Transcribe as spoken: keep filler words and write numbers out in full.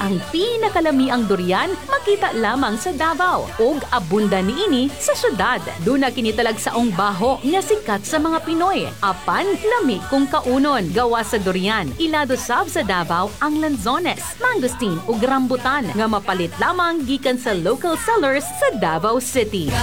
ang pinakalami ang durian makita lamang sa Davao ug abunda niini sa syudad. Duna kini talagsaong baho nga sikat sa mga Pinoy. Apan lami kung kaunon gawa sa durian. Ilado sab sa Davao ang lanzones, mangosteen ug rambutan nga mapalit lamang gikan sa local sellers sa Davao City.